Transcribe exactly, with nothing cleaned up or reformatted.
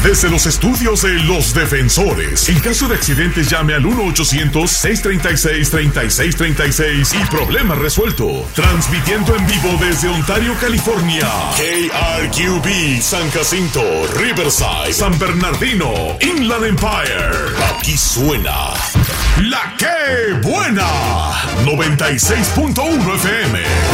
Desde los estudios de Los Defensores. En caso de accidentes, llame al uno ochocientos, seiscientos treinta y seis, treinta y seis treinta y seis y problema resuelto. Transmitiendo en vivo desde Ontario, California. K R Q B, San Jacinto, Riverside, San Bernardino, Inland Empire. Aquí suena La Que Buena. noventa y seis punto uno F M.